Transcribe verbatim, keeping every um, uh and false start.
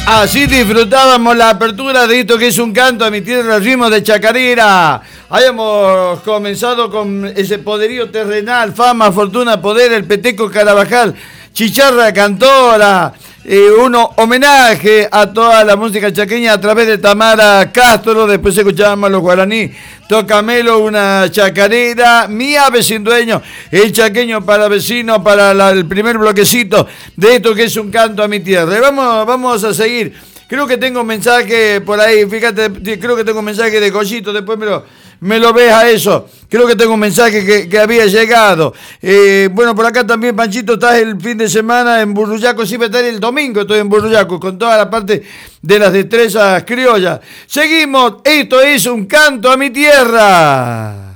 Así disfrutábamos la apertura de esto que es un canto a mi tierra, ritmo de chacarera. Habíamos comenzado con ese poderío terrenal, fama, fortuna, poder, el peteco Carabajal, chicharra cantora, eh, uno homenaje a toda la música chaqueña a través de Tamara Castro. Después escuchábamos a los guaraní, Tocamelo, una chacarera, Mi ave sin dueño, el chaqueño para vecino, para la, el primer bloquecito de esto que es un canto a mi tierra. Y vamos, vamos a seguir. Creo que tengo un mensaje por ahí, fíjate, creo que tengo un mensaje de Collito, después me lo, me lo ves a eso. Creo que tengo un mensaje que, que había llegado. Eh, bueno, por acá también, Panchito, estás el fin de semana en Burruyaco, sí, voy a estar el domingo, estoy en Burruyaco, con toda la parte de las destrezas criollas. Seguimos, esto es un canto a mi tierra.